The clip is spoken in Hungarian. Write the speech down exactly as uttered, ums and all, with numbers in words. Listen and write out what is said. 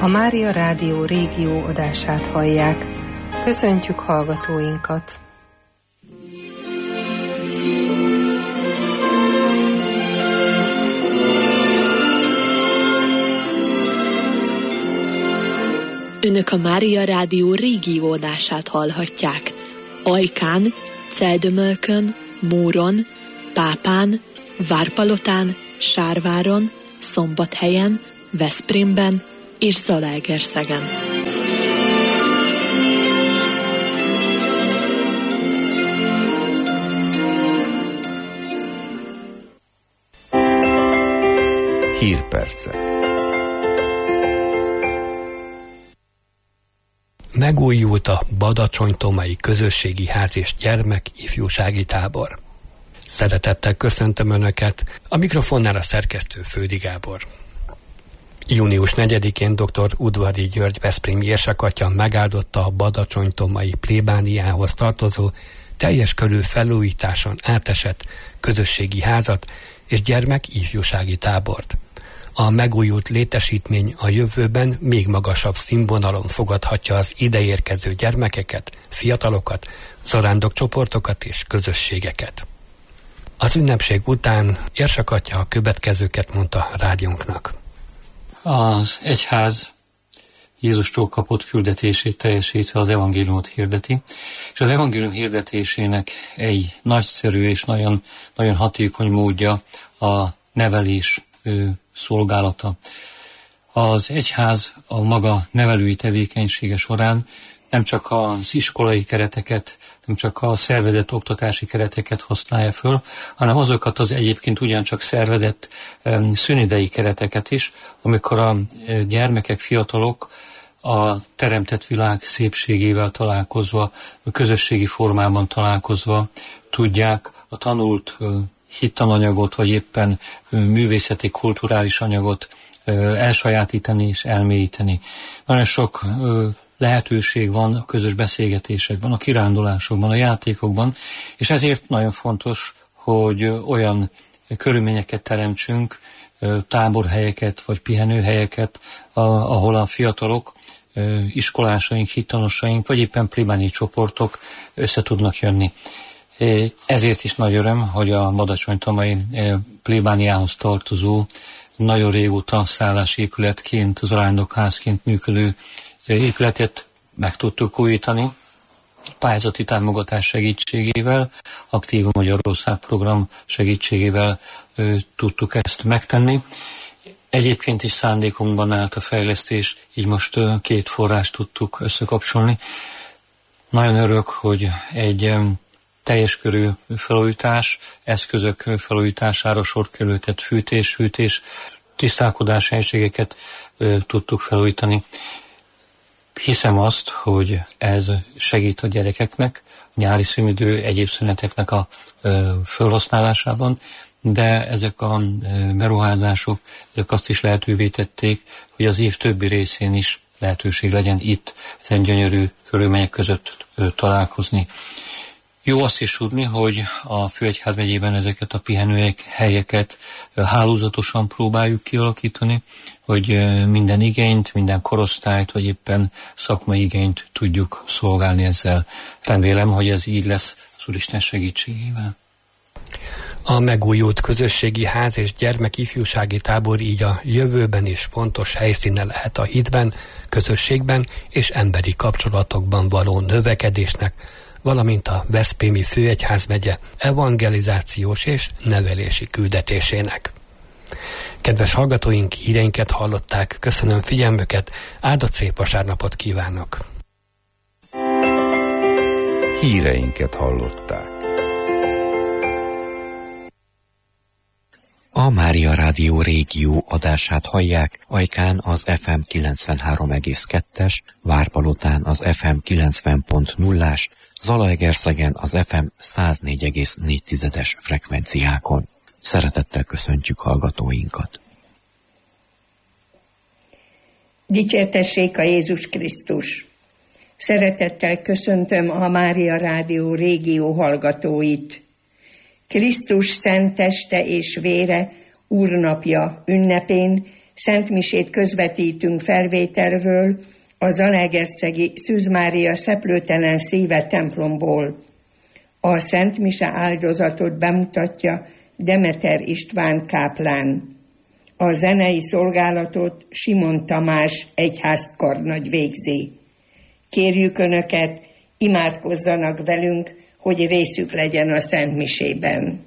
A Mária Rádió régió adását hallják. Köszöntjük hallgatóinkat! Önök a Mária Rádió régió adását hallhatják. Ajkán, Celdömölkön, Móron, Pápán, Várpalotán, Sárváron, Szombathelyen, Veszprémben és Zalaegerszegen. Hírpercek. Megújult a Badacsony-Tomai Közösségi Ház és Gyermek Ifjúsági Tábor. Szeretettel köszöntöm Önöket, a mikrofonnál a szerkesztő Fődi Gábor. június negyedikén dr. Udvari György veszprémi érsakatya megáldotta a Badacsony-Tomai plébániához tartozó, teljes körű felújításon átesett közösségi házat és gyermek ifjúsági tábort. A megújult létesítmény a jövőben még magasabb színvonalon fogadhatja az ideérkező gyermekeket, fiatalokat, zarándokcsoportokat és közösségeket. Az ünnepség után érsakatja a következőket mondta rádiónknak. Az egyház Jézustól kapott küldetését teljesítve az evangéliumot hirdeti, és az evangélium hirdetésének egy nagyszerű és nagyon, nagyon hatékony módja a nevelés ő, szolgálata. Az egyház a maga nevelői tevékenysége során nem csak az iskolai kereteket, nem csak a szervezett oktatási kereteket használja föl, hanem azokat az egyébként ugyancsak szervezett um, szünidei kereteket is, amikor a gyermekek, fiatalok a teremtett világ szépségével találkozva, a közösségi formában találkozva tudják a tanult uh, hittananyagot, vagy éppen uh, művészeti, kulturális anyagot uh, elsajátítani és elmélyíteni. Nagyon sok uh, lehetőség van a közös beszélgetésekben, a kirándulásokban, a játékokban, és ezért nagyon fontos, hogy olyan körülményeket teremtsünk, táborhelyeket vagy pihenőhelyeket, ahol a fiatalok, iskolásaink, hittanosaink, vagy éppen plébániai csoportok össze tudnak jönni. Ezért is nagy öröm, hogy a Badacsony-Tomai plébániához tartozó, nagyon régóta szállásépületként, zarándokházként működő épületet meg tudtuk újítani, pályázati támogatás segítségével, aktív Magyarország program segítségével ö, tudtuk ezt megtenni. Egyébként is szándékunkban állt a fejlesztés, így most ö, két forrást tudtuk összekapcsolni. Nagyon örülök, hogy egy ö, teljes körű felújítás, eszközök felújítására sor kerültett fűtés, fűtés, tisztálkodás helységeket ö, tudtuk felújítani. Hiszem azt, hogy ez segít a gyerekeknek, a nyári szünidő, egyéb szüneteknek a ö, felhasználásában, de ezek a ö, beruházások ezek azt is lehetővé tették, hogy az év többi részén is lehetőség legyen itt ezen gyönyörű körülmények között ö, találkozni. Jó azt is tudni, hogy a Főegyházmegyében ezeket a pihenőhelyeket, helyeket hálózatosan próbáljuk kialakítani, hogy minden igényt, minden korosztályt, vagy éppen szakmai igényt tudjuk szolgálni ezzel. Remélem, hogy ez így lesz az Úristen segítségével. A megújult közösségi ház és gyermek ifjúsági tábor így a jövőben is fontos helyszíne lehet a hitben, közösségben és emberi kapcsolatokban való növekedésnek, valamint a Veszprémi Főegyházmegye evangelizációs és nevelési küldetésének. Kedves hallgatóink, híreinket hallották, köszönöm figyelmüket, áldott szép vasárnapot kívánok! Híreinket hallották. A Mária Rádió régió adását hallják, Ajkán az ef em kilencvenhárom egész kettes, Várpalotán az ef em kilencven pont nullás, Zalaegerszegen az ef em száz négy egész négy frekvenciákon. Szeretettel köszöntjük hallgatóinkat. Dicsértessék a Jézus Krisztus! Szeretettel köszöntöm a Mária Rádió régió hallgatóit. Krisztus szent teste és vére úrnapja ünnepén Szentmisét közvetítünk felvételről a zalaegerszegi Szűz Mária Szeplőtelen Szíve templomból. A Szent Mise áldozatot bemutatja Demeter István káplán. A zenei szolgálatot Simon Tamás egyházkarnagy végzi. Kérjük Önöket, imádkozzanak velünk, hogy részük legyen a Szent Misében.